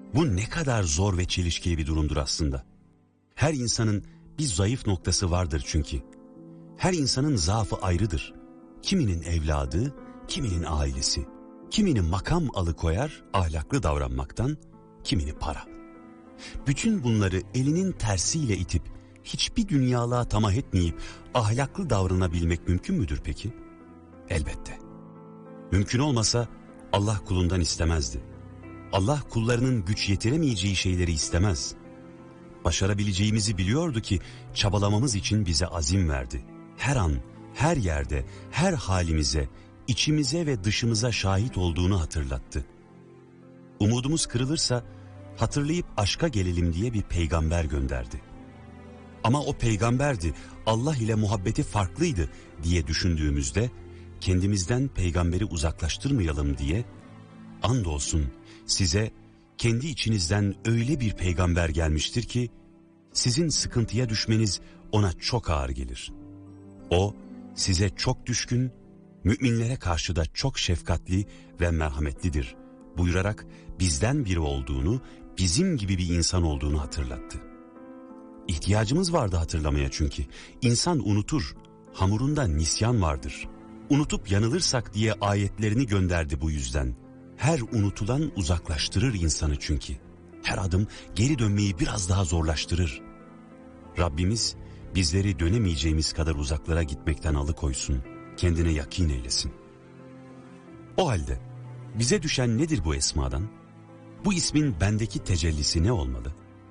Bu ne kadar zor ve çelişkili bir durumdur aslında. Her insanın bir zayıf noktası vardır çünkü. Her insanın zaafı ayrıdır. Kiminin evladı, kiminin ailesi, kimini makam alıkoyar ahlaklı davranmaktan, kimini para. Bütün bunları elinin tersiyle itip hiçbir dünyalığa tamah etmeyip ahlaklı davranabilmek mümkün müdür peki? Elbette. Mümkün olmasa Allah kulundan istemezdi. Allah kullarının güç yetiremeyeceği şeyleri istemez. Başarabileceğimizi biliyordu ki çabalamamız için bize azim verdi. Her an, her yerde, her halimize, içimize ve dışımıza şahit olduğunu hatırlattı. Umudumuz kırılırsa hatırlayıp aşka gelelim diye bir peygamber gönderdi. Ama o peygamberdi, Allah ile muhabbeti farklıydı diye düşündüğümüzde kendimizden peygamberi uzaklaştırmayalım diye andolsun size kendi içinizden öyle bir peygamber gelmiştir ki sizin sıkıntıya düşmeniz ona çok ağır gelir. O size çok düşkün, müminlere karşı da çok şefkatli ve merhametlidir buyurarak bizden biri olduğunu, bizim gibi bir insan olduğunu hatırlattı. İhtiyacımız vardı hatırlamaya çünkü. İnsan unutur, hamurunda nisyan vardır. Unutup yanılırsak diye ayetlerini gönderdi bu yüzden. Her unutulan uzaklaştırır insanı çünkü. Her adım geri dönmeyi biraz daha zorlaştırır. Rabbimiz bizleri dönemeyeceğimiz kadar uzaklara gitmekten alıkoysun, kendine yakin eylesin. O halde bize düşen nedir bu esmadan? Bu ismin bendeki tecellisi ne olmalı?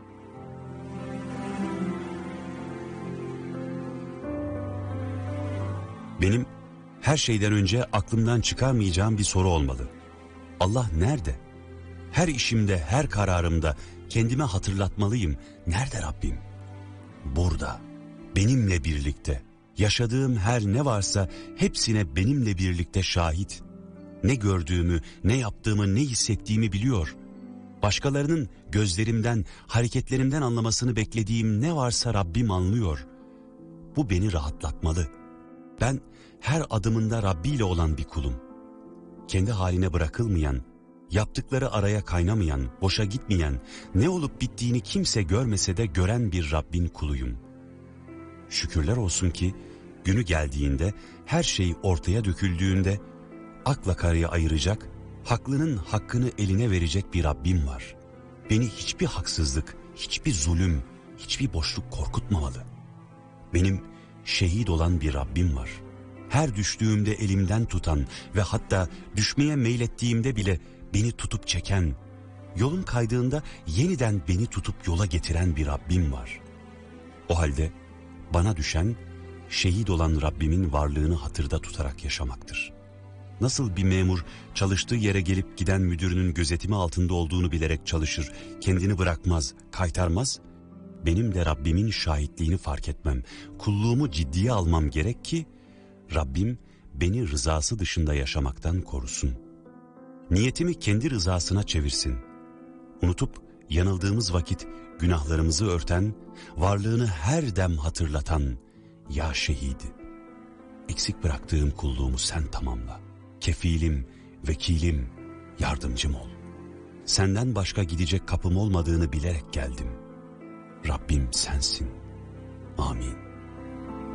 Benim her şeyden önce aklımdan çıkarmayacağım bir soru olmalı. Allah nerede? Her işimde, her kararımda kendime hatırlatmalıyım. Nerede Rabbim? Burada, benimle birlikte. Yaşadığım her ne varsa hepsine benimle birlikte şahit. Ne gördüğümü, ne yaptığımı, ne hissettiğimi biliyor. Başkalarının gözlerimden, hareketlerimden anlamasını beklediğim ne varsa Rabbim anlıyor. Bu beni rahatlatmalı. Ben her adımında Rabbi ile olan bir kulum. Kendi haline bırakılmayan, yaptıkları araya kaynamayan, boşa gitmeyen, ne olup bittiğini kimse görmese de gören bir Rabbin kuluyum. Şükürler olsun ki günü geldiğinde, her şey ortaya döküldüğünde akla karaya ayıracak, haklının hakkını eline verecek bir Rabbim var. Beni hiçbir haksızlık, hiçbir zulüm, hiçbir boşluk korkutmamalı. Benim şehit olan bir Rabbim var. Her düştüğümde elimden tutan ve hatta düşmeye meylettiğimde bile beni tutup çeken, yolum kaydığında yeniden beni tutup yola getiren bir Rabbim var. O halde bana düşen şehit olan Rabbimin varlığını hatırda tutarak yaşamaktır. Nasıl bir memur çalıştığı yere gelip giden müdürünün gözetimi altında olduğunu bilerek çalışır, kendini bırakmaz, kaytarmaz, benim de Rabbimin şahitliğini fark etmem, kulluğumu ciddiye almam gerek ki Rabbim beni rızası dışında yaşamaktan korusun. Niyetimi kendi rızasına çevirsin. Unutup yanıldığımız vakit günahlarımızı örten, varlığını her dem hatırlatan ya şehidi. Eksik bıraktığım kulluğumu sen tamamla. Kefilim, vekilim, yardımcım ol. Senden başka gidecek kapım olmadığını bilerek geldim. Rabbim sensin. Amin.